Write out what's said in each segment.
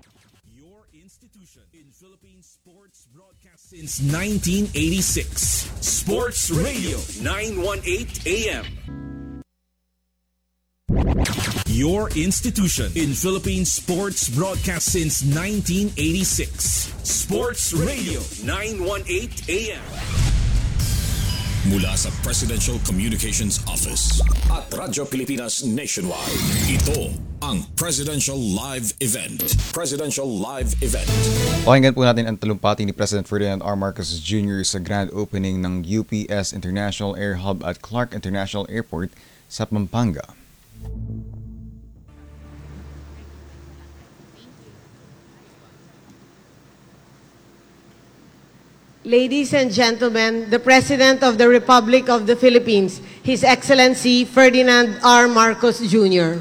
Your institution in Philippine sports broadcast since 1986. Sports Radio 918 AM. Your institution in Philippine sports broadcast since 1986. Sports Radio 918 AM. Mula sa Presidential Communications Office at Radyo Pilipinas Nationwide, ito ang Presidential Live Event. Presidential Live Event. Pakinggan po natin ang talumpati ni President Ferdinand R. Marcos Jr. sa grand opening ng UPS International Air Hub at Clark International Airport sa Pampanga. Ladies and gentlemen, the President of the Republic of the Philippines, His Excellency Ferdinand R. Marcos Jr.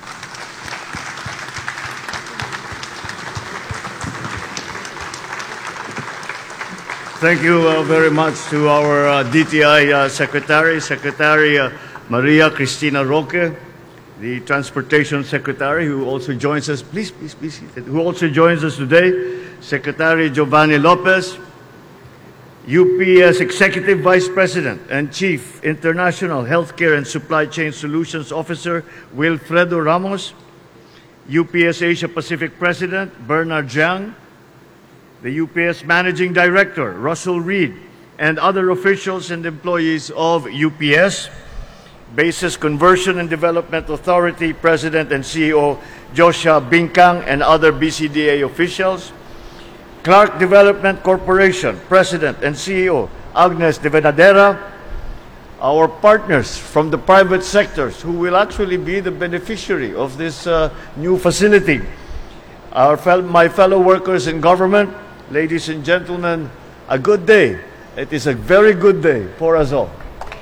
Thank you very much to our DTI Secretary, Maria Cristina Roque, the Transportation Secretary, who also joins us. Please be seated. Who also joins us today, Secretary Giovanni Lopez, UPS Executive Vice President and Chief International Healthcare and Supply Chain Solutions Officer Wilfredo Ramos, UPS Asia Pacific President Bernard Jiang, the UPS Managing Director Russell Reed, and other officials and employees of UPS, Bases Conversion and Development Authority President and CEO Joshua Binkang, and other BCDA officials, Clark Development Corporation President and CEO Agnes de Venadera, our partners from the private sectors who will actually be the beneficiary of this new facility, my fellow workers in government, ladies and gentlemen, a good day. It is a very good day for us all.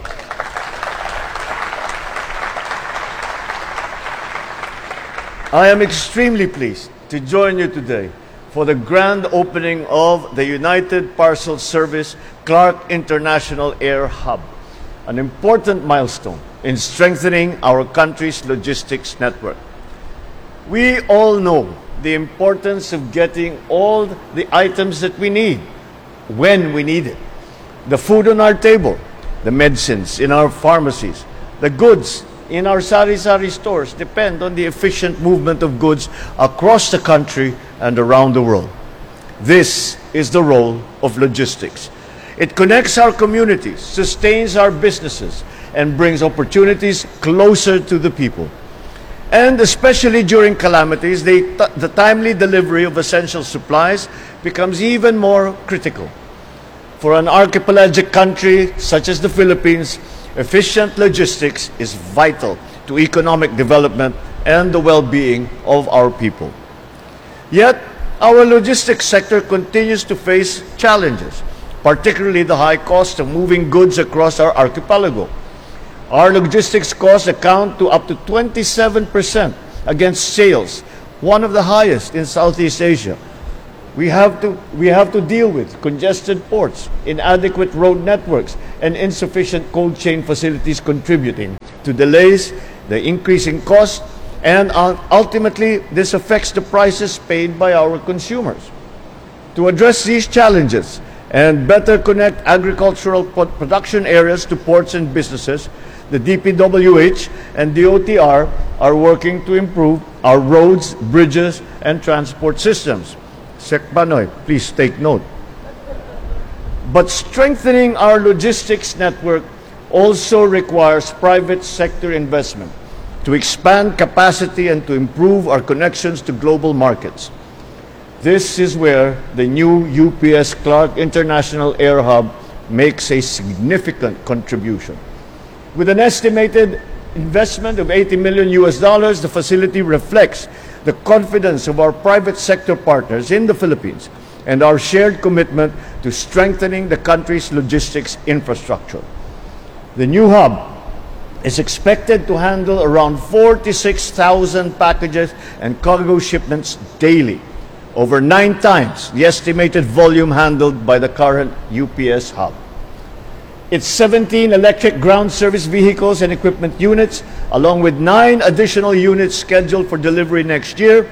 I am extremely pleased to join you today for the grand opening of the United Parcel Service Clark International Air Hub, an important milestone in strengthening our country's logistics network. We all know the importance of getting all the items that we need when we need it. The food on our table, the medicines in our pharmacies, the goods in our sari-sari stores depend on the efficient movement of goods across the country and around the world. This is the role of logistics. It connects our communities, sustains our businesses, and brings opportunities closer to the people. And especially during calamities, the timely delivery of essential supplies becomes even more critical. For an archipelagic country such as the Philippines, efficient logistics is vital to economic development and the well-being of our people. Yet, our logistics sector continues to face challenges, particularly the high cost of moving goods across our archipelago. Our logistics costs account to up to 27% against sales, one of the highest in Southeast Asia. We have to deal with congested ports, inadequate road networks, and insufficient cold chain facilities contributing to delays, the increase in cost, and ultimately this affects the prices paid by our consumers. To address these challenges and better connect agricultural production areas to ports and businesses, the DPWH and DOTR are working to improve our roads, bridges, and transport systems. Sec Banoy, please take note. But strengthening our logistics network also requires private sector investment to expand capacity and to improve our connections to global markets. This is where the new UPS Clark International Air Hub makes a significant contribution. With an estimated investment of $80 million, the facility reflects the confidence of our private sector partners in the Philippines and our shared commitment to strengthening the country's logistics infrastructure. The new hub is expected to handle around 46,000 packages and cargo shipments daily, over 9 times the estimated volume handled by the current UPS hub. Its 17 electric ground service vehicles and equipment units, along with 9 additional units scheduled for delivery next year,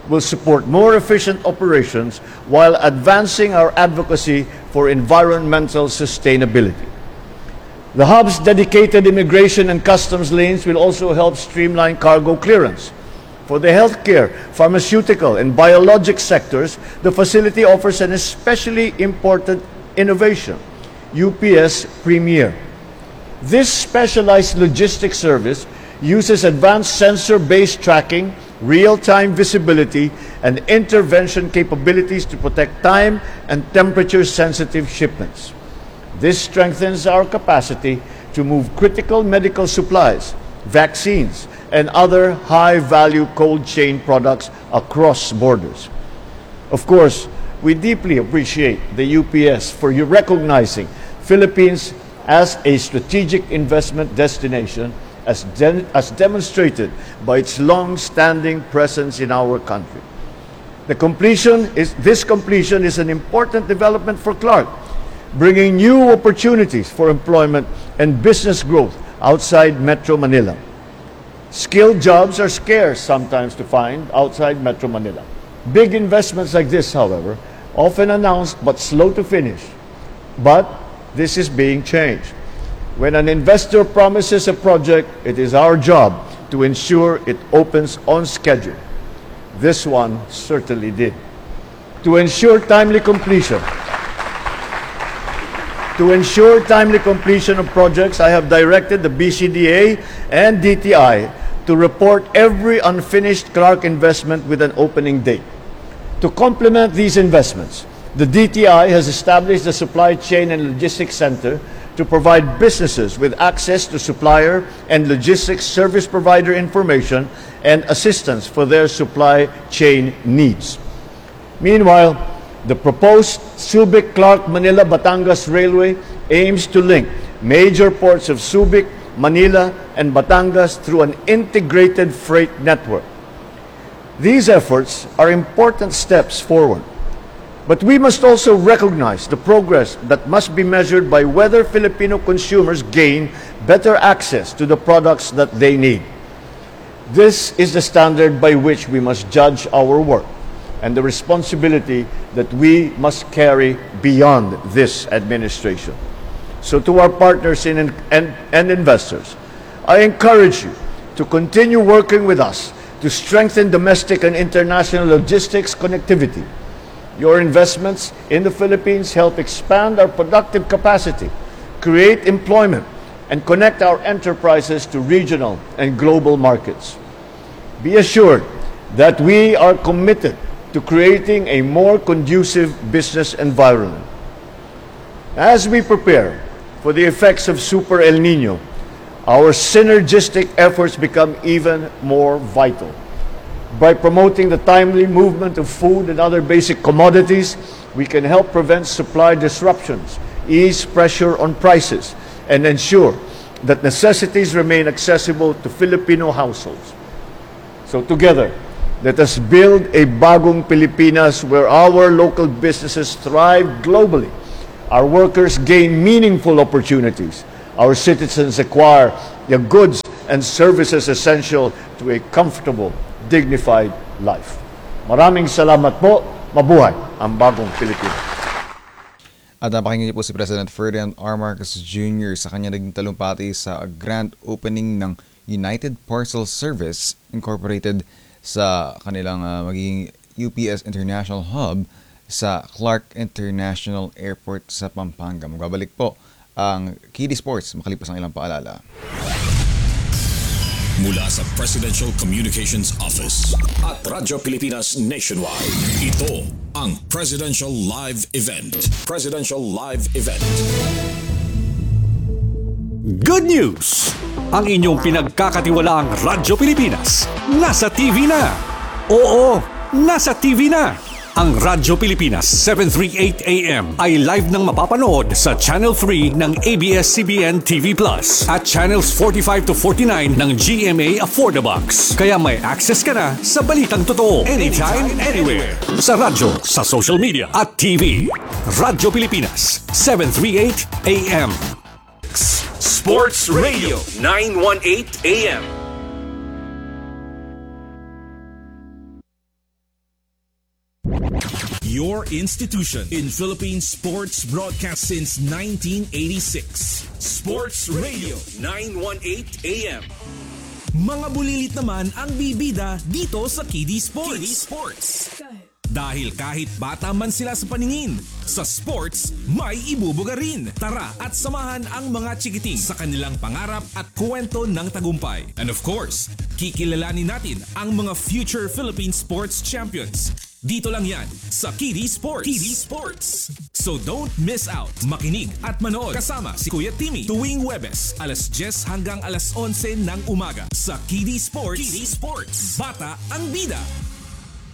will support more efficient operations while advancing our advocacy for environmental sustainability. The hub's dedicated immigration and customs lanes will also help streamline cargo clearance. For the healthcare, pharmaceutical, and biologic sectors, the facility offers an especially important innovation, UPS Premier. This specialized logistics service uses advanced sensor-based tracking, real-time visibility, and intervention capabilities to protect time and temperature-sensitive shipments. This strengthens our capacity to move critical medical supplies, vaccines, and other high-value cold chain products across borders. Of course, we deeply appreciate the UPS for you recognizing Philippines as a strategic investment destination as demonstrated by its long-standing presence in our country. This completion is an important development for Clark, bringing new opportunities for employment and business growth outside Metro Manila. Skilled jobs are scarce sometimes to find outside Metro Manila. Big investments like this, however, often announced but slow to finish. But this is being changed. When an investor promises a project, it is our job to ensure it opens on schedule. This one certainly did. To ensure timely completion of projects, I have directed the BCDA and DTI to report every unfinished Clark investment with an opening date. To complement these investments, the DTI has established the Supply Chain and Logistics Center to provide businesses with access to supplier and logistics service provider information and assistance for their supply chain needs. Meanwhile, the proposed Subic-Clark-Manila-Batangas Railway aims to link major ports of Subic, Manila, and Batangas through an integrated freight network. These efforts are important steps forward. But we must also recognize the progress that must be measured by whether Filipino consumers gain better access to the products that they need. This is the standard by which we must judge our work and the responsibility that we must carry beyond this administration. So to our partners and investors, I encourage you to continue working with us to strengthen domestic and international logistics connectivity. Your investments in the Philippines help expand our productive capacity, create employment, and connect our enterprises to regional and global markets. Be assured that we are committed to creating a more conducive business environment. As we prepare for the effects of Super El Nino, our synergistic efforts become even more vital. By promoting the timely movement of food and other basic commodities, we can help prevent supply disruptions, ease pressure on prices, and ensure that necessities remain accessible to Filipino households. So together, let us build a bagong Pilipinas where our local businesses thrive globally, our workers gain meaningful opportunities, our citizens acquire the goods and services essential to a comfortable, dignified life. Maraming salamat po. Mabuhay ang bagong Pilipinas. At napakinggan niyo po si President Ferdinand R. Marcos Jr. sa kanya naging talumpati sa grand opening ng United Parcel Service Incorporated sa kanilang magiging UPS International Hub sa Clark International Airport sa Pampanga. Magbabalik po ang KD Sports makalipas ang ilang paalala. Mula sa Presidential Communications Office at Radyo Pilipinas Nationwide, ito ang Presidential Live Event. Presidential Live Event. Good news! Ang inyong pinagkakatiwalaang Radyo Pilipinas nasa TV na. Oo, nasa TV na. Ang Radyo Pilipinas 738 AM ay live nang mapapanood sa Channel 3 ng ABS-CBN TV Plus at Channels 45 to 49 ng GMA Affordabox. Kaya may access ka na sa balitang totoo anytime, anywhere. Sa radyo, sa social media at TV. Radyo Pilipinas 738 AM. Sports Radio 918 AM. Your institution in Philippine sports broadcast since 1986. Sports Radio 918 AM. Mga bulilit naman ang bibida dito sa KD Sports. Dahil kahit bata man sila sa paningin, sa sports may ibubuga rin. Tara at samahan ang mga chikiting sa kanilang pangarap at kwento ng tagumpay. And of course, kikilalanin natin ang mga future Philippine sports champions. Dito lang yan sa KD Sports. So don't miss out. Makinig at manood kasama si Kuya Timmy tuwing Huwebes, alas 10 hanggang alas 11 ng umaga sa KD Sports. Bata ang bida.